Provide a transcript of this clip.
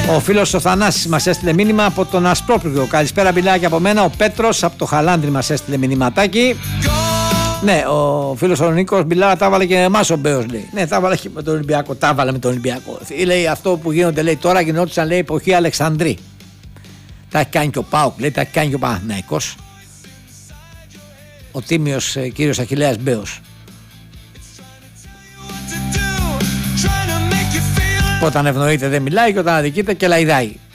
Ο φίλος ο Θανάσης μας έστειλε μήνυμα από τον Ασπρόπληγο. Καλησπέρα, μπιλάκι από μένα. Ο Πέτρος από το Χαλάνδρι μας έστειλε μηνυματάκι. Ναι, ο φίλος ο Νίκος Μπιλάρα τα έβαλε και εμάς ο Μπέος, λέει. Ναι, τα έβαλε και με τον Ολυμπιακό. Τα έβαλε με τον Ολυμπιακό. Λέει αυτό που γίνονται, λέει τώρα γινόντουσαν, λέει, εποχή Αλεξανδρή. Τα έχει κάνει και ο ΠΑΟΚ, λέει, τα έχει κάνει και ο Παναθηναϊκός. Ο τίμιος κύριος Αχιλλέας Μπέος. Όταν ευνοείται δεν μιλάει και όταν αδικείται και λαϊδάει.